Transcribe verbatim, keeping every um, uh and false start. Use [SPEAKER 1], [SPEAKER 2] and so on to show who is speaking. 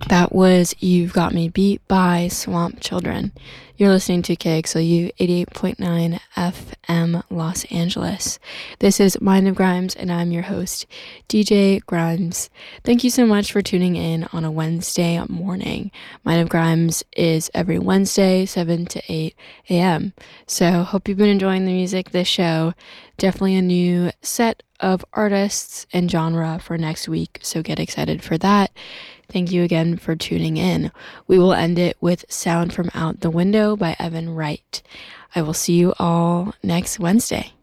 [SPEAKER 1] That was You've Got Me Beat by Swamp Children. You're listening to K X L U eighty-eight point nine F M Los Angeles. This is Mind of Grimes, and I'm your host, D J Grimes. Thank you so much for tuning in on a Wednesday morning. Mind of Grimes is every Wednesday, seven to eight a.m. So hope you've been enjoying the music this show. Definitely a new set of artists and genre for next week, so get excited for that. Thank you again for tuning in. We will end it with Sound from Out the Window by Evan Wright. I will see you all next Wednesday.